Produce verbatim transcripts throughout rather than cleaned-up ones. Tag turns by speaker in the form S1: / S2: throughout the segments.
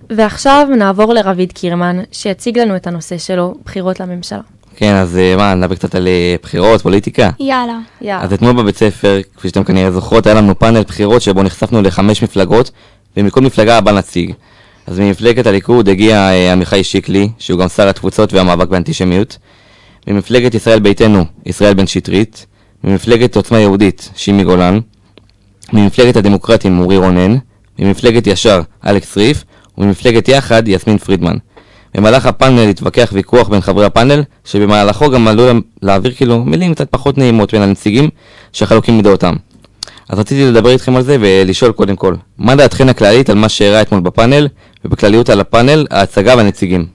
S1: ועכשיו נעבור לרביד קירמן, שיציג לנו את הנושא שלו, בחירות לממשלה.
S2: כן, אז מה, נדבר קצת על בחירות, פוליטיקה?
S3: יאללה.
S1: יאללה.
S2: אז אתמול בבית ספר, כפי שאתם כנראה זוכרות, היה לנו פאנל בחירות שבו נחשפנו לחמש מפלגות, ומכל מפלגה הבא נציג. אז ממפלגת הליכוד הגיע עמיחי שיקלי, שהוא גם שר התפוצות והמאבק באנטישמיות. ממפלגת ישראל ביתנו, ישראל בן שטרית. ממפלגת עוצמה יהודית, שימי גולן. ממפלגת הדמוקרטים, אורי רונן. ממפלגת ישר, אלכס ריף. וממפלגת יחד, יסמין פרידמן. במהלך הפאנל התווכח ויכוח בין חברי הפאנל, שבמהלכו גם עלו להעביר כאילו מילים קצת פחות נעימות בין הנציגים שחלוקים מדעותם. אז רציתי לדבר איתכם על זה ולשאול קודם כל, מה דעתכן הכללית על מה שהראה אתמול בפאנל, ובכלליות על הפאנל, ההצגה והנציגים?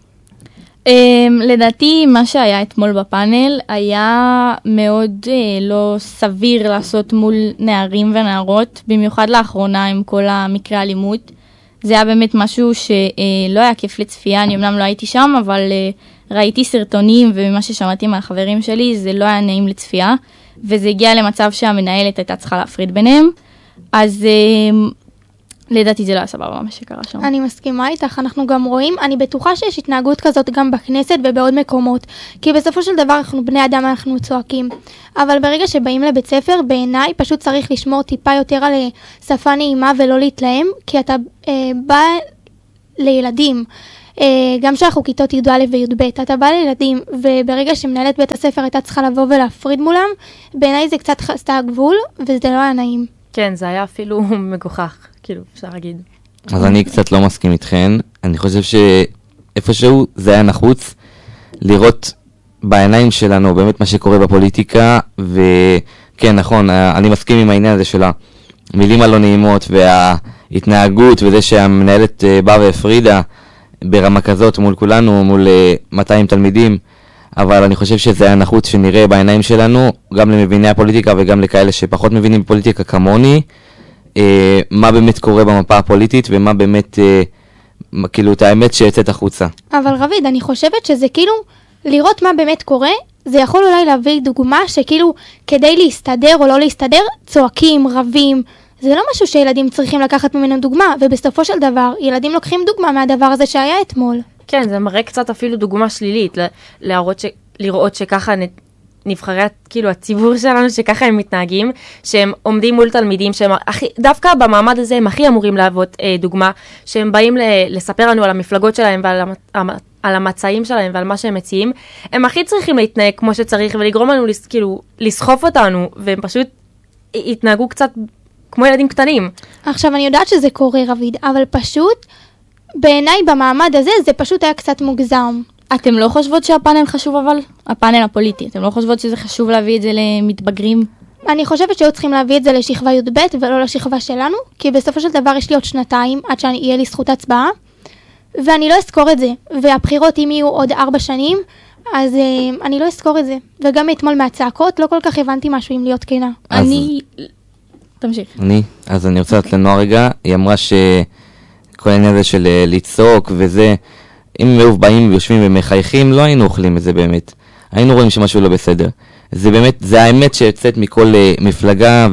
S4: לדעתי מה שהיה אתמול בפאנל היה מאוד לא סביר לעשות מול נערים ונערות, במיוחד לאחרונה עם כל המקרה אלימות. זה היה באמת משהו שלא היה כיף לצפייה, אני אמנם לא הייתי שם, אבל ראיתי סרטונים וממה ששמעתי מהחברים שלי, זה לא היה נעים לצפייה, וזה הגיע למצב שהמנהלת הייתה צריכה להפריד ביניהם, אז לדעתי זה לא היה סבבה מה שקרה שם.
S3: אני מסכימה איתך, אנחנו גם רואים, אני בטוחה שיש התנהגות כזאת גם בכנסת ובעוד מקומות, כי בסופו של דבר אנחנו בני אדם, אנחנו צועקים, אבל ברגע שבאים לבית ספר, בעיניי פשוט צריך לשמור טיפה יותר על שפה נעימה ולא להתלהם, כי אתה אה, בא לילדים, אה, גם שאנחנו כיתות י' א' וי' ב', אתה בא לילדים, וברגע שמנהלת בית הספר הייתה צריכה לבוא ולהפריד מולם, בעיניי זה קצת חסתה הגבול, וזה לא היה נעים.
S1: כן, זה היה אפילו מגוחך, כאילו, אפשר להגיד.
S2: אז אני קצת לא מסכים איתכן. אני חושב שאיפשהו זה היה נחוץ לראות בעיניים שלנו באמת מה שקורה בפוליטיקה, וכן, נכון, אני מסכים עם העניין הזה של המילים הלא נעימות וההתנהגות, וזה שהמנהלת באה והפרידה ברמה כזאת מול כולנו, מול מאתיים תלמידים, אבל אני חושב שזה היה נחוץ שנראה בעיניים שלנו, גם למביני הפוליטיקה וגם לכאלה שפחות מבינים בפוליטיקה כמוני, אה, מה באמת קורה במפה הפוליטית, ומה באמת, אה, כאילו, את האמת שיוצאת החוצה.
S3: אבל רביד, אני חושבת שזה כאילו, לראות מה באמת קורה, זה יכול אולי להביא דוגמה שכאילו, כדי להסתדר או לא להסתדר, צועקים, רבים, זה לא משהו שילדים צריכים לקחת ממנו דוגמה, ובסופו של דבר, ילדים לוקחים דוגמה מהדבר הזה שהיה אתמול.
S1: כן, זה מראה קצת אפילו דוגמה שלילית, להראות ש... לראות שככה נבחרי, כאילו, הציבור שלנו, שככה הם מתנהגים, שהם עומדים מול תלמידים, שהם הכי, דווקא במעמד הזה הם הכי אמורים להוות אה, דוגמה, שהם באים ל... לספר לנו על המפלגות שלהם ועל המ... על המצעים שלהם ועל מה שהם מציעים, הם הכי צריכים להתנהג כמו שצריך, ולגרום לנו, כאילו, לסחוף אותנו, והם פשוט התנהגו קצת כמו ילדים קטנים.
S3: עכשיו, אני יודעת שזה קורה, רביד, אבל פשוט, בעיניי במעמד הזה, זה פשוט היה קצת מוגזם.
S4: אתם לא חושבות שהפאנל חשוב אבל? הפאנל הפוליטי, אתם לא חושבות שזה חשוב להביא את זה למתבגרים?
S3: אני חושבת שהיו צריכים להביא את זה לשכבה י' ב' ולא לשכבה שלנו, כי בסופו של דבר יש לי עוד שנתיים, עד שיהיה לי זכות הצבעה, ואני לא אזכור את זה. והבחירות, אם יהיו עוד ארבע שנים, אז uh, אני לא אזכור את זה. וגם אתמול מהצעקות, לא כל כך הבנתי משהו אם להיות כנה.
S4: אז... אני... תמשיך.
S2: אני, אז אני רוצה לתת לנועה רגע, היא אמרה שכל העניין הזה של לצעוק וזה, אם היו באים ויושבים ומחייכים, לא היינו אוכלים את זה באמת. היינו רואים שמשהו לא בסדר. זה באמת, זה האמת שיוצאת מכל uh, מפלגה,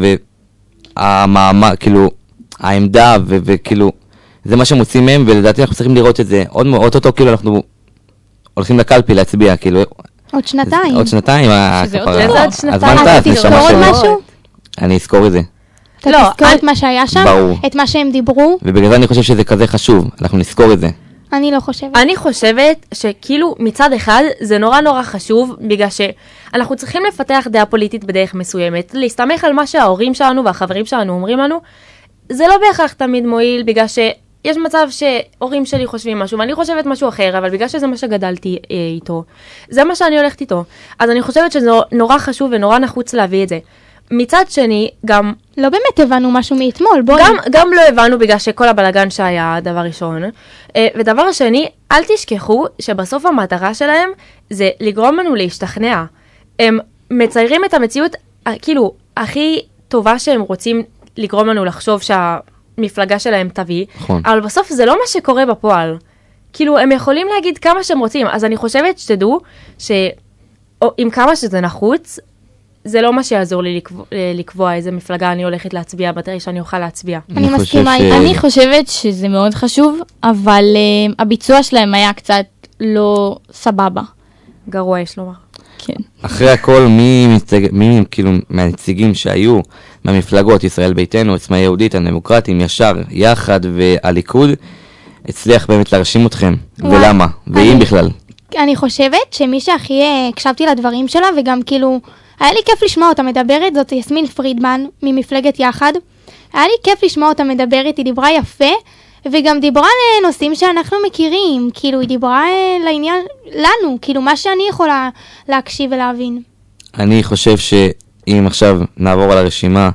S2: והמעמד, כאילו, העמדה, ו- וכאילו, זה מה שמוצאים מהם, ולדעתי אנחנו צריכים לראות את זה. עוד אותו, כאילו, אנחנו הולכים לקלפי להצביע, כאילו.
S3: עוד שנתיים.
S2: עוד שנתיים.
S1: שזה עוד שנתיים.
S2: הזמן טס,
S3: תזכור עוד משהו?
S2: אני אזכור את זה.
S3: אתה
S1: לא,
S3: תזכור
S1: אני...
S3: את מה שהיה שם?
S2: ברור.
S3: את מה שהם דיברו?
S2: ובגלל זה אני חושב שזה כזה חשוב, אנחנו נזכור את זה.
S3: אני לא חושבת.
S1: אני חושבת שכאילו מצד אחד זה נורא נורא חשוב, בגלל שאנחנו צריכים לפתח דעה פוליטית בדרך מסוימת, להסתמך על מה שההורים שלנו והחברים שלנו אומרים לנו, זה לא בהכרח תמיד מועיל, בגלל שיש מצב שהורים שלי חושבים משהו, ואני חושבת משהו אחר, אבל בגלל שזה מה שגדלתי אה, איתו, זה מה שאני הולכת איתו. אז אני חושבת שזה נורא חשוב ונורא נחוץ להביא את זה. מצד שני, גם...
S3: לא באמת הבנו משהו מאתמול, בואי.
S1: גם, גם לא הבנו בגלל שכל הבלגן שהיה דבר ראשון. ודבר שני, אל תשכחו שבסוף המטרה שלהם זה לגרום לנו להשתכנע. הם מציירים את המציאות, כאילו, הכי טובה שהם רוצים לגרום לנו לחשוב שהמפלגה שלהם תביא,
S2: נכון.
S1: אבל בסוף זה לא מה שקורה בפועל. כאילו, הם יכולים להגיד כמה שהם רוצים, אז אני חושבת שתדעו שעם כמה שזה נחוץ, זה לא מה שיעזור לי לקבוע, לקבוע איזה מפלגה אני הולכת להצביע, מתי שאני אוכל להצביע.
S3: אני
S2: חושב
S3: מסכימה
S2: ש-
S3: איתך.
S4: אני חושבת שזה מאוד חשוב, אבל uh, הביצוע שלהם היה קצת לא סבבה.
S1: גרוע, יש לומר.
S4: כן.
S2: אחרי הכל, מי, מצג... מי כאילו מהנציגים שהיו מהמפלגות, ישראל ביתנו, עוצמה יהודית, הדמוקרטים, ישר, יחד והליכוד, הצליח באמת להרשים אתכם,
S3: וואי,
S2: ולמה, ואם
S3: אני-
S2: בכלל.
S3: אני חושבת שמי שהכי אה, הקשבתי לדברים שלה, וגם כאילו, היה לי כיף לשמוע אותה מדברת, זאת יסמין פרידמן ממפלגת יחד. היה לי כיף לשמוע אותה מדברת, היא דיברה יפה, וגם דיברה על אה, נושאים שאנחנו מכירים, כאילו היא דיברה אה, לעניין, לנו, כאילו מה שאני יכולה להקשיב ולהבין.
S2: אני חושב שאם עכשיו נעבור על הרשימה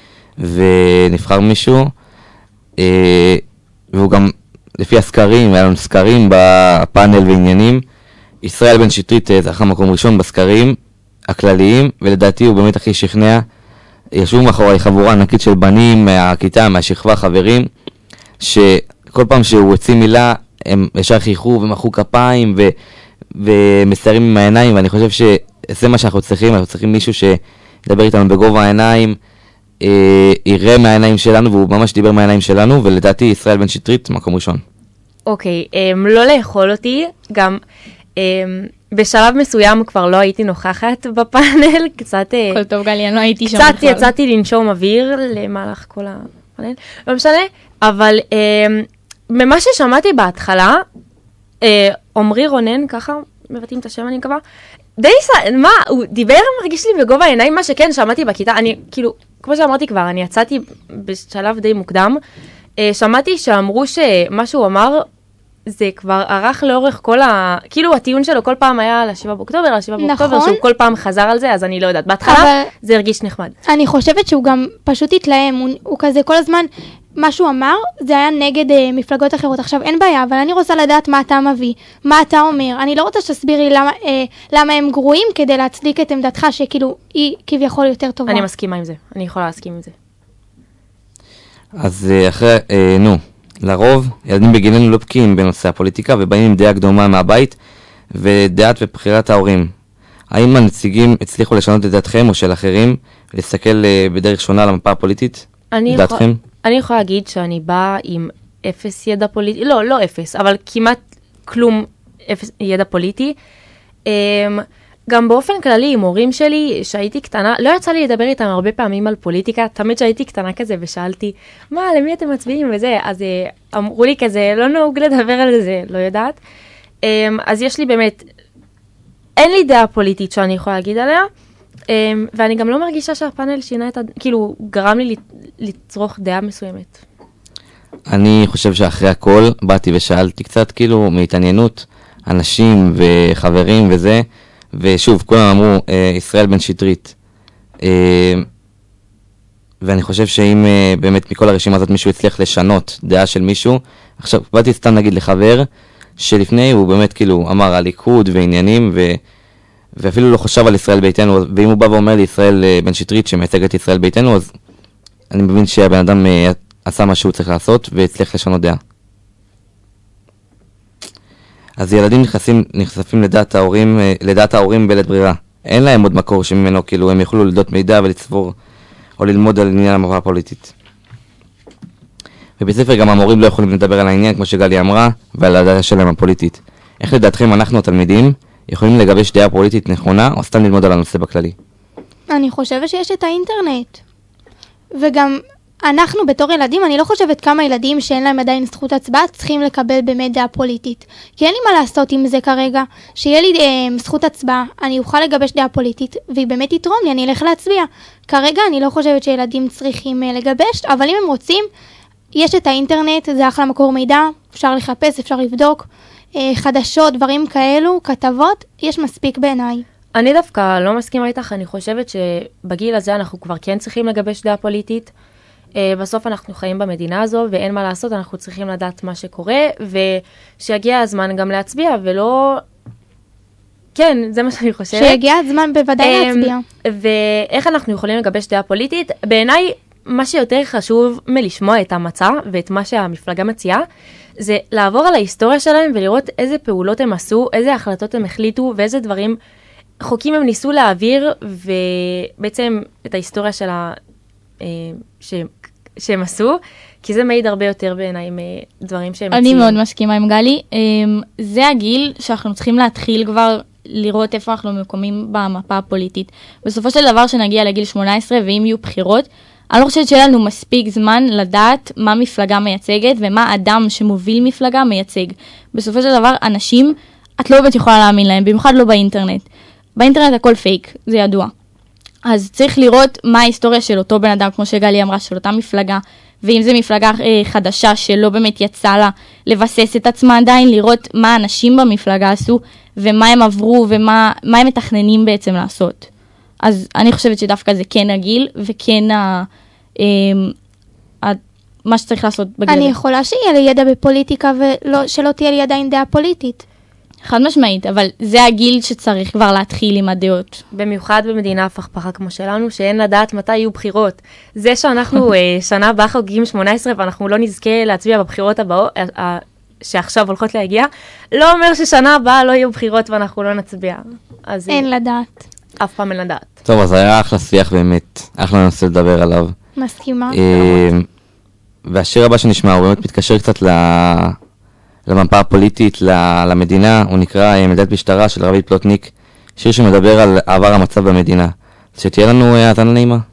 S2: ונבחר מישהו, אה, והוא גם לפי הסקרים, היה לנו סקרים בפאנל ועניינים, ישראל בן שטרית אה, זכה מקום ראשון בסקרים הכלליים, ולדעתי הוא באמת הכי שכנע. ישבו מאחורי חבורה ענקית של בנים מהכיתה, מהשכבה, חברים, שכל פעם שהוא הוציא מילה, הם ישר חייכו ומחאו כפיים ו... ומסתרים עם העיניים, ואני חושב שזה מה שאנחנו צריכים, אנחנו צריכים מישהו שידבר איתנו בגובה העיניים, אה, יראה מהעיניים שלנו, והוא ממש דיבר מהעיניים שלנו, ולדעתי ישראל בן שטרית מקום ראשון.
S1: אוקיי, אמ, לא לאכול אותי, גם אמ, בשלב מסוים כבר לא הייתי נוכחת בפאנל, קצת, אה,
S4: הכל טוב גלי, אני לא הייתי שם
S1: קצת
S4: בכלל.
S1: יצאתי לנשום אוויר למהלך כל הפאנל, לא משנה, אבל אמ, ממה ששמעתי בהתחלה, אה, עומרי רונן, ככה מבטאים את השם אני מקווה, די, ס- מה, הוא דיבר מרגיש לי בגובה העיניים, מה שכן שמעתי בכיתה, אני כאילו, כמו שאמרתי כבר, אני יצאתי בשלב די מוקדם, אה, שמעתי שאמרו שמה שהוא אמר, זה כבר ערך לאורך כל ה... כאילו הטיעון שלו כל פעם היה על השבעה באוקטובר, על השבעה באוקטובר,
S3: נכון.
S1: שהוא כל פעם חזר על זה, אז אני לא יודעת. בהתחלה
S3: אבל-
S1: זה הרגיש נחמד.
S3: אני חושבת שהוא גם פשוט התלהם, הוא, הוא כזה כל הזמן, מה שהוא אמר, זה היה נגד אה, מפלגות אחרות. עכשיו, אין בעיה, אבל אני רוצה לדעת מה אתה מביא, מה אתה אומר. אני לא רוצה שתסביר לי למה, אה, למה הם גרועים כדי להצדיק את עמדתך, שכאילו היא כביכול יותר טובה.
S1: אני מסכימה עם זה, אני יכולה להסכים עם זה.
S2: אז אה, אחרי, אה, נו, לרוב ילדים בגילנו לא בקיאים בנושא הפוליטיקה ובאים עם דעה קדומה מהבית ודעת ובחירת ההורים. האם הנציגים הצליחו לשנות את דעתכם או של אחרים ולהסתכל אה, בדרך שונה על המפה הפוליטית?
S1: אני
S2: דעתכם?
S1: יכול- אני יכולה להגיד שאני באה עם אפס ידע פוליטי, לא, לא אפס, אבל כמעט כלום אפס ידע פוליטי. Um, גם באופן כללי עם הורים שלי, שהייתי קטנה, לא יצא לי לדבר איתם הרבה פעמים על פוליטיקה, תמיד שהייתי קטנה כזה ושאלתי, מה, למי אתם מצביעים וזה, אז uh, אמרו לי כזה, לא נהוג לדבר על זה, לא יודעת. Um, אז יש לי באמת, אין לי דעה פוליטית שאני יכולה להגיד עליה, um, ואני גם לא מרגישה שהפאנל שינה את, הד- כאילו, גרם לי לצרוך דעה מסוימת.
S2: אני חושב שאחרי הכל באתי ושאלתי קצת כאילו מהתעניינות אנשים וחברים וזה, ושוב כולם אמרו אה, ישראל בן שטרית, אה, ואני חושב שאם אה, באמת מכל הרשימה הזאת מישהו הצליח לשנות דעה של מישהו, עכשיו באתי סתם נגיד לחבר שלפני הוא באמת כאילו אמר הליכוד ועניינים ו... ואפילו לא חשב על ישראל ביתנו, ואם הוא בא ואומר לי ישראל אה, בן שטרית שמייצג את ישראל ביתנו, אז אני מבין שהבן אדם אה, עשה מה שהוא צריך לעשות והצליח לשנות דעה. אז ילדים נכנסים, נחשפים לדעת ההורים, אה, לדעת ההורים בלית ברירה. אין להם עוד מקור שממנו כאילו הם יוכלו לדעות מידע ולצבור או ללמוד על עניין המפה הפוליטית. בבית ספר גם המורים לא יכולים לדבר על העניין כמו שגלי אמרה ועל הדעה שלהם הפוליטית. איך לדעתכם אנחנו התלמידים יכולים לגבש דעה פוליטית נכונה או סתם ללמוד על הנושא בכללי?
S3: אני חושבת שיש את האינטרנט. וגם אנחנו בתור ילדים, אני לא חושבת כמה ילדים שאין להם עדיין זכות הצבעה צריכים לקבל באמת דעה פוליטית. כי אין לי מה לעשות עם זה כרגע. שיהיה לי אה, זכות הצבעה, אני אוכל לגבש דעה פוליטית, והיא באמת תתרום לי, אני אלך להצביע. כרגע אני לא חושבת שילדים צריכים אה, לגבש, אבל אם הם רוצים, יש את האינטרנט, זה אחלה מקור מידע, אפשר לחפש, אפשר לבדוק. אה, חדשות, דברים כאלו, כתבות, יש מספיק בעיניי.
S1: אני דווקא לא מסכימה איתך, אני חושבת שבגיל הזה אנחנו כבר כן צריכים לגבש דעה פוליטית. Uh, בסוף אנחנו חיים במדינה הזו, ואין מה לעשות, אנחנו צריכים לדעת מה שקורה, ושיגיע הזמן גם להצביע, ולא... כן, זה מה שאני חושבת.
S3: שיגיע הזמן בוודאי
S1: Um,
S3: להצביע.
S1: ואיך אנחנו יכולים לגבש דעה פוליטית? בעיניי, מה שיותר חשוב מלשמוע את המצע, ואת מה שהמפלגה מציעה, זה לעבור על ההיסטוריה שלהם, ולראות איזה פעולות הם עשו, איזה החלטות הם החליטו, ואיזה דברים חוקים הם ניסו להעביר, ובעצם את ההיסטוריה של ה... ש... שהם עשו, כי זה מעיד הרבה יותר בעיניי מדברים שהם
S4: אני מאוד מסכימה עם גלי. זה הגיל שאנחנו צריכים להתחיל כבר לראות איפה אנחנו מקומים במפה הפוליטית. בסופו של דבר שנגיע לגיל שמונה עשרה, ואם יהיו בחירות, אני לא חושבת שיהיה לנו מספיק זמן לדעת מה מפלגה מייצגת, ומה אדם שמוביל מפלגה מייצג. בסופו של דבר, אנשים, את לא באמת יכולה להאמין להם, במיוחד לא באינטרנט. באינטרנט הכל פייק, זה ידוע. אז צריך לראות מה ההיסטוריה של אותו בן אדם, כמו שגלי אמרה, של אותה מפלגה, ואם זו מפלגה אה, חדשה שלא באמת יצא לה לבסס את עצמה עדיין, לראות מה האנשים במפלגה עשו, ומה הם עברו, ומה מה הם מתכננים בעצם לעשות. אז אני חושבת שדווקא זה כן הגיל, וכן ה, אה, ה, מה שצריך לעשות בגיל.
S3: אני יכולה שיהיה לי ידע בפוליטיקה, ושלא תהיה לי עדיין דעה פוליטית.
S4: חד משמעית, אבל זה הגיל שצריך כבר להתחיל עם הדעות.
S1: במיוחד במדינה הפכפכה כמו שלנו, שאין לדעת מתי יהיו בחירות. זה שאנחנו שנה הבאה חוגגים שמונה עשרה, ואנחנו לא נזכה להצביע בבחירות הבאות, שעכשיו הולכות להגיע, לא אומר ששנה הבאה לא יהיו בחירות ואנחנו לא נצביע.
S3: אין לדעת.
S1: אף פעם אין לדעת.
S2: טוב, אז היה אחלה שיח באמת, אחלה נושא לדבר עליו.
S3: מסכימה.
S2: והשיר הבא שנשמע, הוא באמת מתקשר קצת ל... למפה הפוליטית, למדינה, הוא נקרא מדינת משטרה של רביד פלוטניק, שיר שמדבר על עבר המצב במדינה. אז שתהיה לנו האזנה נעימה.